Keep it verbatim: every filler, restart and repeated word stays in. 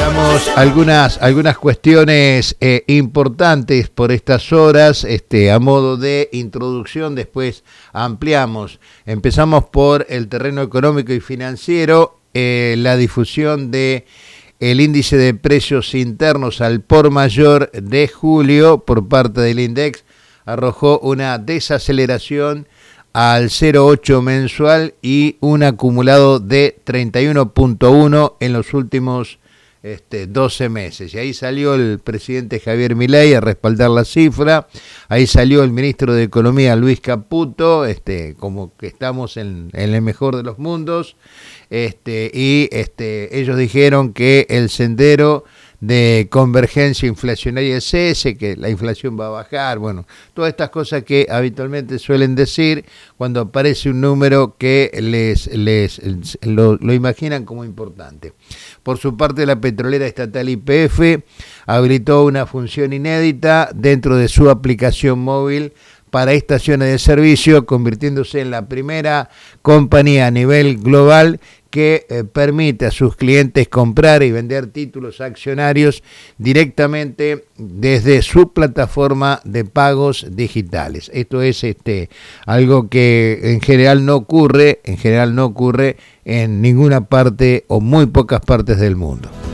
Tenemos algunas, algunas cuestiones eh, importantes por estas horas, este, a modo de introducción, después ampliamos. Empezamos por el terreno económico y financiero, eh, la difusión de el índice de precios internos al por mayor de julio por parte del INDEX arrojó una desaceleración al cero coma ocho mensual y un acumulado de treinta y uno punto uno en los últimos Este, doce meses. Y ahí salió el presidente Javier Milei a respaldar la cifra, ahí salió el ministro de Economía Luis Caputo, este, como que estamos en, en el mejor de los mundos, este, y este, ellos dijeron que el sendero de convergencia inflacionaria es ese, que la inflación va a bajar, bueno, todas estas cosas que habitualmente suelen decir cuando aparece un número que les, les lo, lo imaginan como importante. Por su parte, la petrolera estatal Y P F habilitó una función inédita dentro de su aplicación móvil para estaciones de servicio, convirtiéndose en la primera compañía a nivel global que eh, permite a sus clientes comprar y vender títulos accionarios directamente desde su plataforma de pagos digitales. Esto es este algo que en general no ocurre, en general no ocurre en ninguna parte o muy pocas partes del mundo.